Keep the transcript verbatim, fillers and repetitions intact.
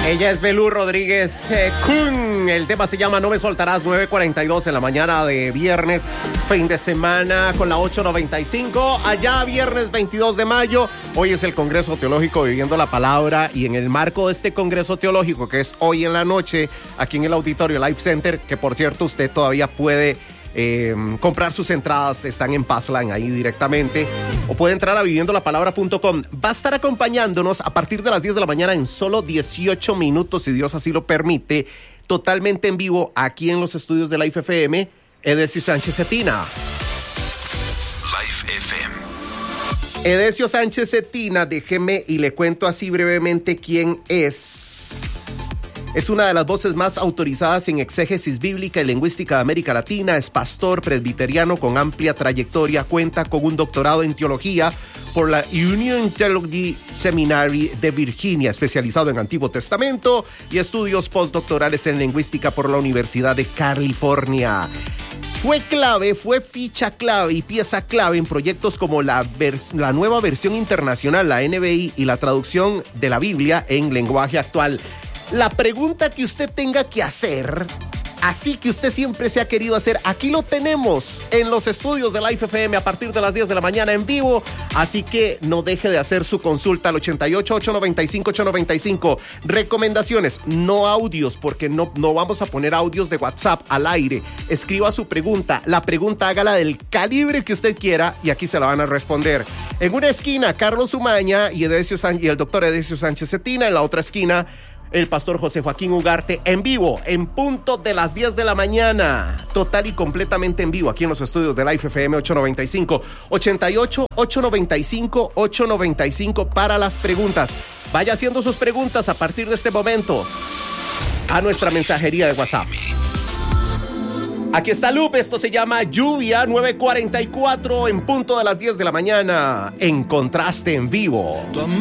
Ella es Belú Rodríguez eh, Kun. El tema se llama No me soltarás. Nueve cuarenta y dos en la mañana de viernes, fin de semana con la ocho noventa y cinco. Allá viernes veintidós de mayo. Hoy es el Congreso Teológico Viviendo la Palabra, y en el marco de este Congreso Teológico, que es hoy en la noche aquí en el Auditorio Life Center, que por cierto usted todavía puede Eh, comprar sus entradas, están en Passline ahí directamente, o puede entrar a viviendo la palabra punto com. Va a estar acompañándonos a partir de las diez de la mañana en solo dieciocho minutos, si Dios así lo permite, totalmente en vivo aquí en los estudios de Life F M, Edesio Sánchez Cetina. Life F M. Edesio Sánchez Cetina, déjeme y le cuento así brevemente quién es. Es una de las voces más autorizadas en exégesis bíblica y lingüística de América Latina. Es pastor presbiteriano con amplia trayectoria. Cuenta con un doctorado en teología por la Union Theology Seminary de Virginia, especializado en Antiguo Testamento, y estudios postdoctorales en lingüística por la Universidad de California. Fue clave, fue ficha clave y pieza clave en proyectos como la, vers- la nueva versión internacional, la N B I, y la traducción de la Biblia en lenguaje actual. La pregunta que usted tenga que hacer, así que usted siempre se ha querido hacer, aquí lo tenemos en los estudios de Life F M a partir de las diez de la mañana en vivo, así que no deje de hacer su consulta al ochenta y ocho, ocho noventa y cinco, ocho noventa y cinco. Recomendaciones, no audios, porque no, no vamos a poner audios de WhatsApp al aire. Escriba su pregunta, la pregunta hágala del calibre que usted quiera y aquí se la van a responder. En una esquina, Carlos Umaña y, Edesio San- y el doctor Edesio Sánchez Cetina. En la otra esquina, el pastor José Joaquín Ugarte, en vivo, en punto de las diez de la mañana, total y completamente en vivo, aquí en los estudios de Life F M ocho noventa y cinco, ochenta y ocho, ocho noventa y cinco, ocho noventa y cinco para las preguntas. Vaya haciendo sus preguntas a partir de este momento a nuestra mensajería de WhatsApp. Aquí está Lupe, esto se llama Lluvia. Nueve cuarenta y cuatro en punto de las diez de la mañana, en Contraste en Vivo.